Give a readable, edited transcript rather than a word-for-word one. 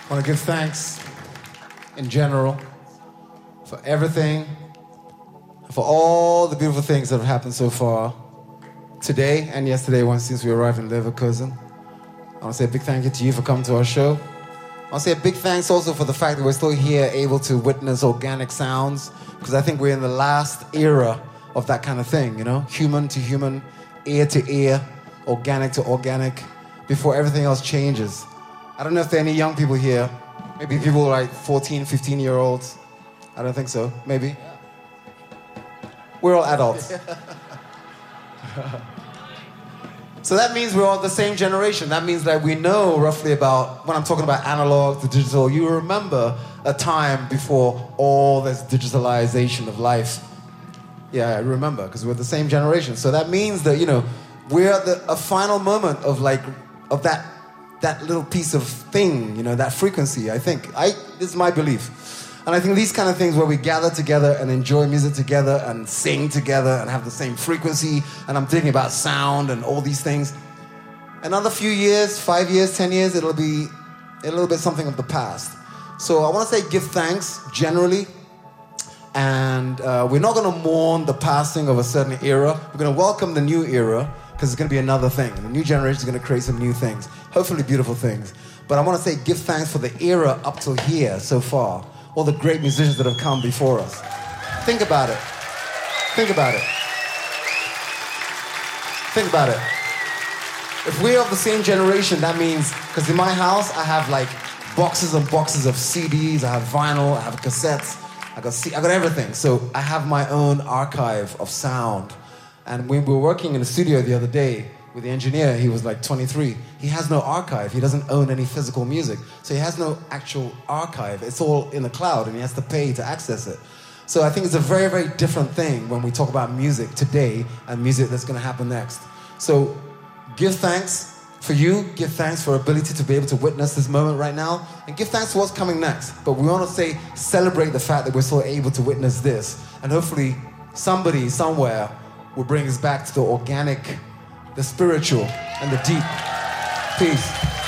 I want to give thanks in general for everything, for all the beautiful things that have happened so far today and yesterday since we arrived in Leverkusen. I want to say a big thank you to you for coming to our show. I want to say a big thanks also for the fact that we're still here able to witness organic sounds, because I think we're in the last era of that kind of thing, you know? Human to human, ear to ear, organic to organic, before everything else changes. I don't know if there are any young people here. Maybe people like 14, 15-year-olds. I don't think so. Maybe. We're all adults. So that means we're all the same generation. That means that we know roughly about, when I'm talking about analog to digital, you remember a time before all this digitalization of life. Yeah, I remember, because we're the same generation. So that means that, you know, we're at a final moment of that little piece of thing, you know, that frequency, I think. This is my belief. And I think these kind of things where we gather together and enjoy music together and sing together and have the same frequency, and I'm thinking about sound and all these things. Another few years, 5 years, 10 years, it'll be a little bit something of the past. So I want to say give thanks generally. And we're not going to mourn the passing of a certain era. We're going to welcome the new era, because it's going to be another thing. The new generation is going to create some new things, hopefully beautiful things. But I want to say give thanks for the era up till here so far. All the great musicians that have come before us. Think about it. Think about it. Think about it. If we're of the same generation, that means, because in my house, I have like boxes and boxes of CDs, I have vinyl, I have cassettes, I got everything. So I have my own archive of sound. And when we were working in the studio the other day with the engineer, he was like 23. He has no archive. He doesn't own any physical music. So he has no actual archive. It's all in the cloud, and he has to pay to access it. So I think it's a very, very different thing when we talk about music today and music that's going to happen next. So give thanks for you. Give thanks for our ability to be able to witness this moment right now. And give thanks for what's coming next. But we want to say, celebrate the fact that we're still able to witness this. And hopefully somebody, somewhere, will bring us back to the organic, the spiritual, and the deep. Peace.